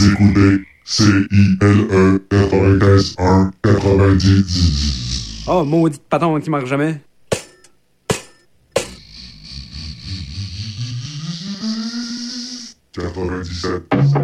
Écoutez CILE 95.1 90. Oh, maudit patron qui marche jamais.